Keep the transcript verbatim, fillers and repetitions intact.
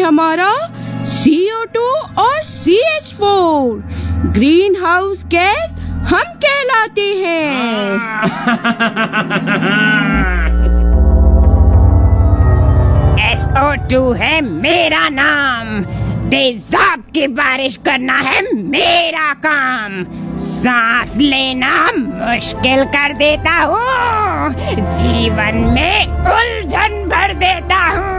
हमारा सी O two और C H four green house gas हम कहलाते हैं। एस ओ टू है मेरा नाम, तेजाब की बारिश करना है मेरा काम, सांस लेना मुश्किल कर देता हूँ, जीवन में उलझन भर देता हूँ।